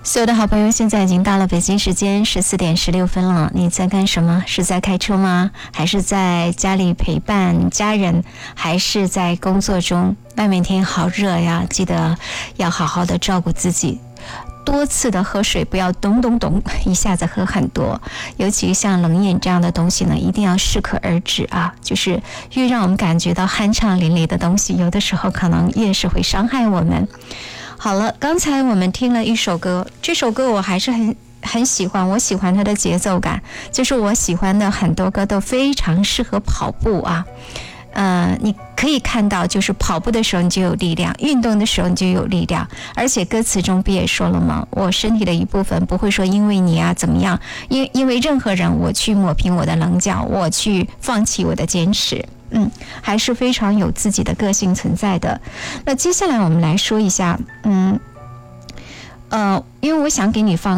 所有的好朋友，现在已经到了北京时间14点16分了。你在干什么？是在开车吗？还是在家里陪伴家人？还是在工作中？外面天好热呀，记得要好好的照顾自己。多次的喝水，不要咚咚咚一下子喝很多，尤其像冷饮这样的东西呢，一定要适可而止啊。就是越让我们感觉到酣畅淋漓的东西，有的时候可能越是会伤害我们。好了，刚才我们听了一首歌，这首歌我还是很喜欢，我喜欢它的节奏感，就是我喜欢的很多歌都非常适合跑步啊。你可以看到，就是跑步的时候你就有力量，运动的时候你就有力量，而且歌词中不也说了吗？我身体的一部分不会说因为你啊怎么样，因为任何人我去抹平我的棱角，我去放弃我的坚持，还是非常有自己的个性存在的。那接下来我们来说一下，因为我想给你放